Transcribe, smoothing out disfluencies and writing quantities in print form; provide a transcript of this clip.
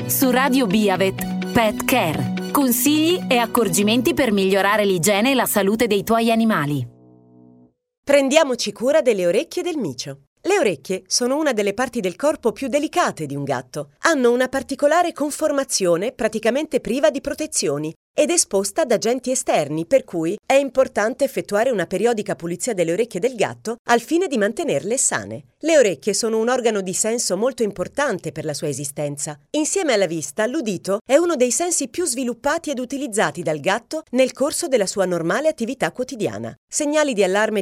Su Radio Biavet, Pet Care. Consigli e accorgimenti per migliorare l'igiene e la salute dei tuoi animali. Prendiamoci cura delle orecchie del micio. Le orecchie sono una delle parti del corpo più delicate di un gatto. Hanno una particolare conformazione praticamente priva di protezioni ed esposta ad agenti esterni, per cui è importante effettuare una periodica pulizia delle orecchie del gatto al fine di mantenerle sane. Le orecchie sono un organo di senso molto importante per la sua esistenza. Insieme alla vista, l'udito è uno dei sensi più sviluppati ed utilizzati dal gatto nel corso della sua normale attività quotidiana. Segnali di allarme